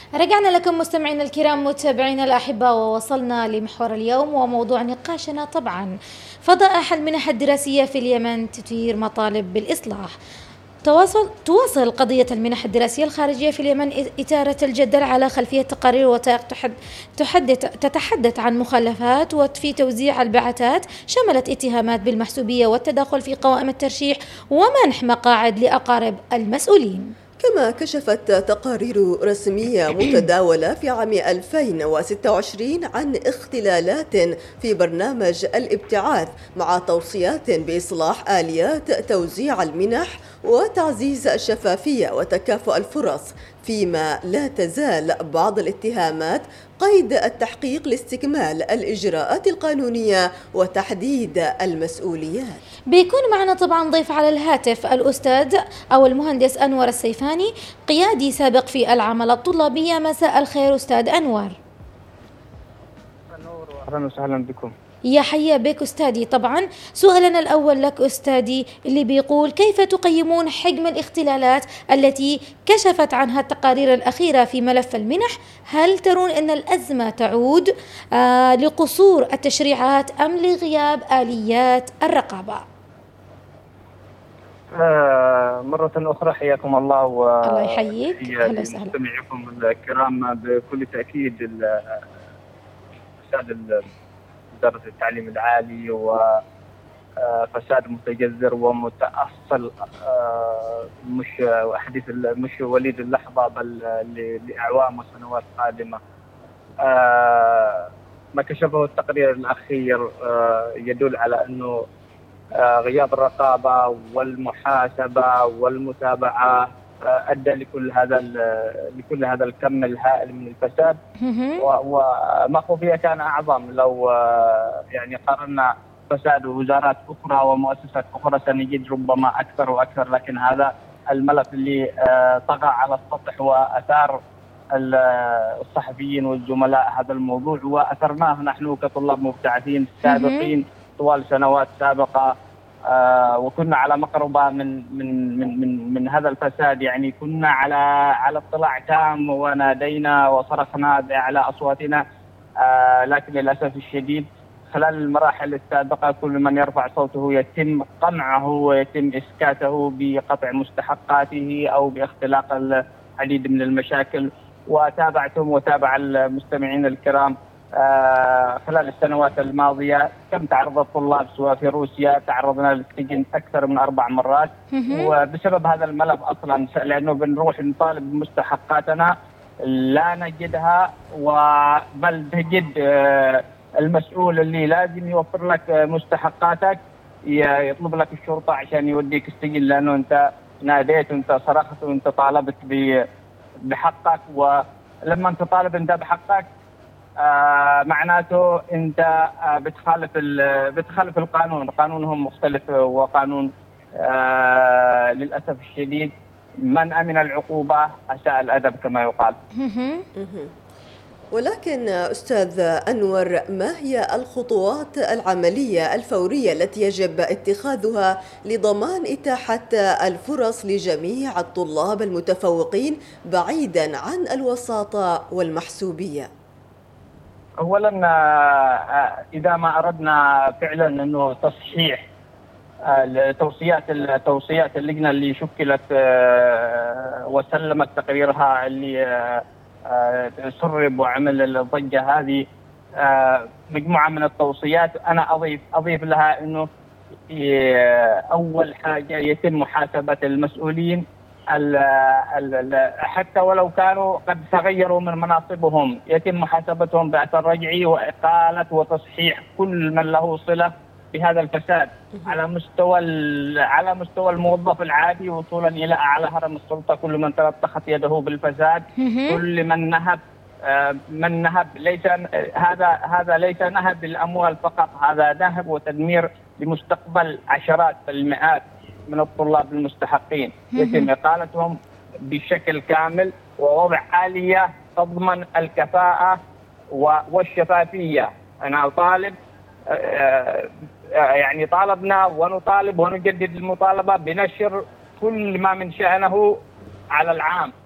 رجعنا لكم مستمعينا الكرام متابعينا الأحباء، ووصلنا لمحور اليوم، وموضوع نقاشنا طبعا فضائح المنح الدراسية في اليمن تثير مطالب بالإصلاح. تواصل قضية المنح الدراسية الخارجية في اليمن إثارة الجدل على خلفية تقارير وثائق تتحدث عن مخالفات في توزيع البعثات، شملت اتهامات بالمحسوبية والتدخل في قوائم الترشيح ومنح مقاعد لأقارب المسؤولين. كما كشفت تقارير رسمية متداولة في عام 2026 عن اختلالات في برنامج الابتعاث، مع توصيات بإصلاح آليات توزيع المنح وتعزيز الشفافية وتكافؤ الفرص، فيما لا تزال بعض الاتهامات قيد التحقيق لاستكمال الإجراءات القانونية وتحديد المسؤوليات. بيكون معنا طبعا ضيف على الهاتف الأستاذ أو المهندس أنور السيفاني، قيادي سابق في العمل الطلابية. مساء الخير أستاذ أنور. أهلا وسهلا بكم. يا حيا بك أستاذي. طبعا سؤالنا الأول لك أستاذي اللي بيقول: كيف تقيمون حجم الاختلالات التي كشفت عنها التقارير الأخيرة في ملف المنح؟ هل ترون أن الأزمة تعود لقصور التشريعات أم لغياب آليات الرقابة؟ مرة أخرى حياكم الله الله يحييك. أهلا وسهلا. مستمعيكم الكرام، بكل تأكيد فساد إدارة التعليم العالي وفساد متجذر ومتأصل، مش حديث، مش وليد اللحظة، بل لأعوام وسنوات قادمة. ما كشفه التقرير الأخير يدل على أنه غياب الرقابة والمحاسبة والمتابعة أدى لكل هذا الكم الهائل من الفساد، وما خفي كان أعظم. لو يعني قارنا فساد وزارات أخرى ومؤسسات أخرى سنجد ربما أكثر وأكثر، لكن هذا الملف اللي طغى على السطح وأثار الصحفيين والزملاء هذا الموضوع، وأثرناه نحن كطلاب مبتعثين سابقين طوال سنوات سابقة، وكنا على مقربة من هذا الفساد. يعني كنا على اطلاع تام، ونادينا وصرخنا بأعلى أصواتنا، لكن للأسف الشديد خلال المراحل السابقة كل من يرفع صوته يتم قمعه ويتم إسكاته بقطع مستحقاته أو باختلاق العديد من المشاكل. وتابع المستمعين الكرام خلال السنوات الماضية كم تعرض الطلاب، سواء في روسيا تعرضنا للسجن أكثر من 4 مرات، وبسبب هذا الملف أصلا، لأنه بنروح نطالب بمستحقاتنا لا نجدها، بل تجد المسؤول اللي لازم يوفر لك مستحقاتك يطلب لك الشرطة عشان يوديك السجن، لأنه أنت ناديت وأنت صرخت وأنت طالبت بحقك. ولما أنت طالب أنت بحقك معناته أنت بتخالف القانون. قانونهم مختلف، وقانون للأسف الشديد من أمن العقوبة أساء الأدب كما يقال. ولكن أستاذ أنور، ما هي الخطوات العملية الفورية التي يجب اتخاذها لضمان إتاحة الفرص لجميع الطلاب المتفوقين بعيدا عن الوساطة والمحسوبية؟ أولا، إذا ما أردنا فعلا أنه تصحيح توصيات اللجنة اللي شكلت وسلمت تقريرها اللي سرب وعمل الضجة هذه، مجموعة من التوصيات أنا أضيف لها أنه أول حاجة يتم محاسبة المسؤولين حتى ولو كانوا قد تغيروا من مناصبهم، يتم محاسبتهم بأثر رجعي وإقالة وتصحيح كل من له صلة بهذا الفساد على مستوى الموظف العادي وصولا إلى أعلى هرم السلطة. كل من تلطخت يده بالفساد، كل من نهب هذا ليس نهب الأموال فقط، هذا نهب وتدمير لمستقبل عشرات المئات من الطلاب المستحقين. يتم إقالتهم بشكل كامل ووضع آلية تضمن الكفاءة والشفافية. أنا طالب، يعني طالبنا ونطالب ونجدد المطالبة بنشر كل ما من شأنه على العام،